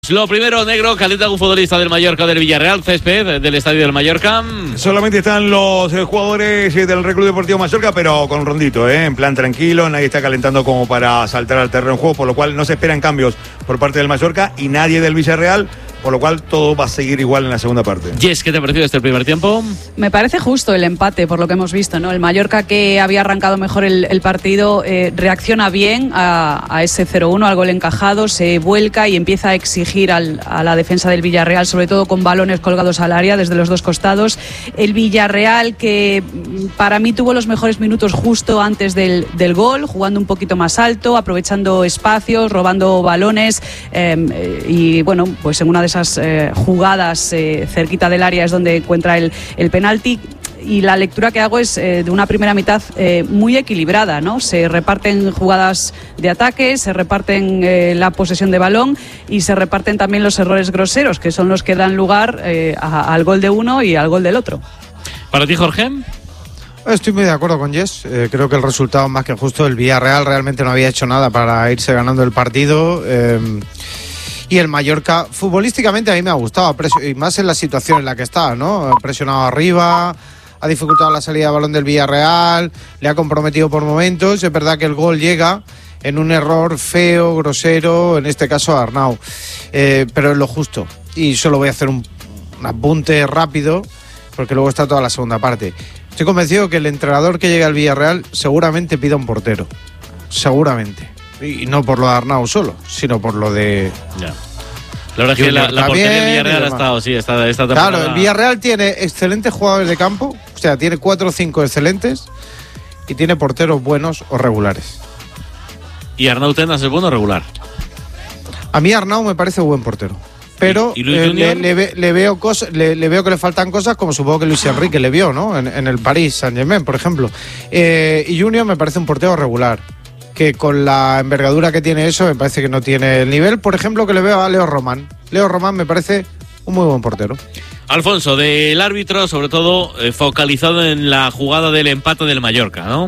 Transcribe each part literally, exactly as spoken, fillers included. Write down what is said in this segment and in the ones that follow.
Lo primero, negro, calienta un futbolista del Mallorca, del Villarreal, césped del estadio del Mallorca. Solamente están los eh, jugadores eh, del Club Deportivo Mallorca, pero con un rondito, eh, en plan tranquilo, nadie está calentando como para saltar al terreno de juego, por lo cual no se esperan cambios por parte del Mallorca y nadie del Villarreal, por lo cual todo va a seguir igual en la segunda parte. Jess, ¿qué te ha parecido este primer tiempo? Me parece justo el empate, por lo que hemos visto, ¿no? El Mallorca, que había arrancado mejor el, el partido, eh, reacciona bien a, a ese cero uno, al gol encajado, se vuelca y empieza a exigir al, a la defensa del Villarreal, sobre todo con balones colgados al área desde los dos costados. El Villarreal, que para mí tuvo los mejores minutos justo antes del, del gol, jugando un poquito más alto, aprovechando espacios, robando balones, eh, y bueno, pues en una de esas eh, jugadas eh, cerquita del área es donde encuentra el, el penalti. Y la lectura que hago es eh, de una primera mitad eh, muy equilibrada, ¿no? Se reparten jugadas de ataque, se reparten eh, la posesión de balón y se reparten también los errores groseros, que son los que dan lugar eh, a, al gol de uno y al gol del otro. ¿Para ti, Jorge? Estoy muy de acuerdo con Jess. Eh, creo que el resultado es más que justo. El Villarreal realmente no había hecho nada para irse ganando el partido. Eh, Y el Mallorca, futbolísticamente, a mí me ha gustado, y más en la situación en la que está, ¿no? Ha presionado arriba, ha dificultado la salida de balón del Villarreal, le ha comprometido por momentos. Es verdad que el gol llega en un error feo, grosero, en este caso a Arnau, eh, pero es lo justo. Y solo voy a hacer un, un apunte rápido, porque luego está toda la segunda parte. Estoy convencido que el entrenador que llegue al Villarreal seguramente pida un portero, seguramente. Y no por lo de Arnau solo, sino por lo de... Ya. La verdad es que la, la portería del Villarreal ha estado, sí, esta, esta temporada. Claro, el Villarreal tiene excelentes jugadores de campo, o sea, tiene cuatro o cinco excelentes y tiene porteros buenos o regulares. ¿Y Arnau Tenas es bueno o regular? A mí Arnau me parece buen portero. Pero ¿Y, y eh, le, le, le, veo cosas, le, le veo que le faltan cosas, como supongo que Luis Enrique le vio, ¿no? En, en el Paris Saint-Germain, por ejemplo. Eh, y Junior me parece un portero regular, que con la envergadura que tiene eso me parece que no tiene el nivel, por ejemplo, que le veo a Leo Román. Leo Román me parece un muy buen portero. Alfonso, del árbitro, sobre todo eh, focalizado en la jugada del empate del Mallorca, ¿no?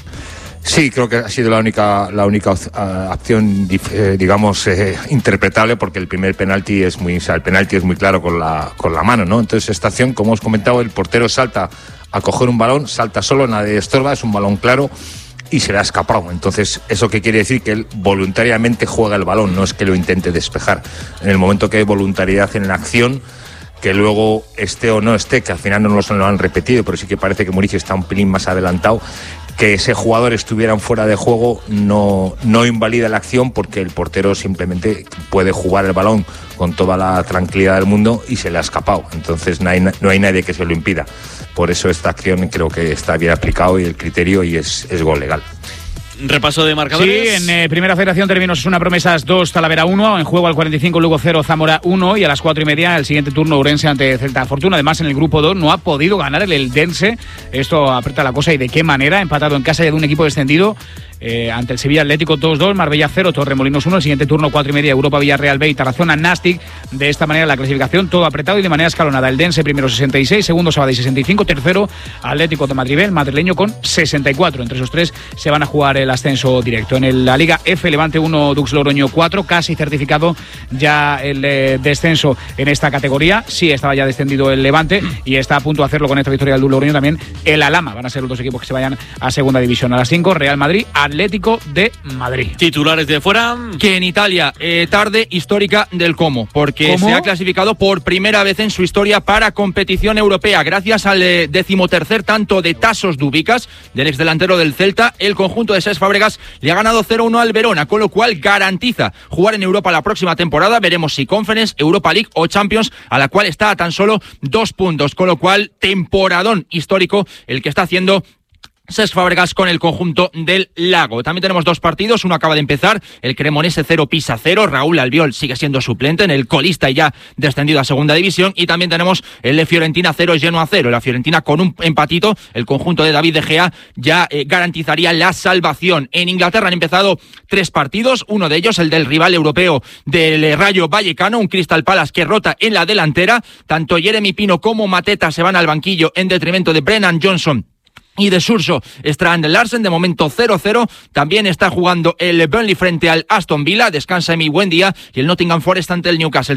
Sí, creo que ha sido la única la única uh, acción, eh, digamos, eh, interpretable, porque el primer penalti es muy, o sea, el penalti es muy claro con la con la mano, ¿no? Entonces esta acción, como os comentado, el portero salta a coger un balón, salta solo, nadie estorba, es un balón claro y se le ha escapado. Entonces, ¿eso qué quiere decir? Que él voluntariamente juega el balón, no es que lo intente despejar. En el momento que hay voluntariedad en la acción, que luego esté o no esté, que al final no nos lo han repetido, pero sí que parece que Muricy está un pelín más adelantado, que ese jugador estuviera fuera de juego no, no invalida la acción, porque el portero simplemente puede jugar el balón con toda la tranquilidad del mundo y se le ha escapado. Entonces no hay, no hay nadie que se lo impida. Por eso esta acción creo que está bien aplicado y el criterio y es, es gol legal. Repaso de marcadores. Sí, en eh, Primera Federación terminos una Promesas dos, Talavera uno, en juego al cuarenta y cinco Lugo cero, Zamora uno, y a las cuatro y media el siguiente turno Ourense ante Celta Fortuna. Además, en el grupo dos no ha podido ganar el Eldense. Esto aprieta la cosa, y de qué manera. Empatado en casa ya de un equipo descendido eh, ante el Sevilla Atlético dos dos, Marbella cero, Torremolinos uno. El siguiente turno cuatro y media Europa Villarreal B y Tarazona Nastic. De esta manera la clasificación, todo apretado y de manera escalonada. Eldense primero sesenta y seis, segundo Sabadell sesenta y cinco, tercero Atlético de Madrid, el madrileño con sesenta y cuatro. Entre esos tres se van a jugar el ascenso directo. En la Liga F, Levante uno, Dux Logroño cuatro, casi certificado ya el eh, descenso en esta categoría. Sí, estaba ya descendido el Levante y está a punto de hacerlo con esta victoria del Dux Logroño también el Alhama. Van a ser los dos equipos que se vayan a segunda división. A las cinco, Real Madrid, Atlético de Madrid. Titulares de fuera. Que en Italia, eh, tarde histórica del Como, porque ¿Cómo? se ha clasificado por primera vez en su historia para competición europea, gracias al eh, decimotercer tanto de Tasos Dubicas, del exdelantero del Celta. El conjunto de Cesc Fábregas le ha ganado cero uno al Verona, con lo cual garantiza jugar en Europa la próxima temporada. Veremos si Conference, Europa League o Champions, a la cual está a tan solo dos puntos, con lo cual temporadón histórico el que está haciendo Cesc Fábregas con el conjunto del Lago. También tenemos dos partidos, uno acaba de empezar, el Cremonese cero, Pisa cero, Raúl Albiol sigue siendo suplente en el colista y ya descendido a segunda división, y también tenemos el de Fiorentina cero, Genoa cero. La Fiorentina con un empatito, el conjunto de David De Gea ya eh, garantizaría la salvación. En Inglaterra han empezado tres partidos, uno de ellos el del rival europeo del Rayo Vallecano, un Crystal Palace que rota en la delantera. Tanto Jeremy Pino como Mateta se van al banquillo en detrimento de Brennan Johnson y de Surso Strand Larsen, de momento cero cero. También está jugando el Burnley frente al Aston Villa, descansa Emi Buendía, y el Nottingham Forest ante el Newcastle.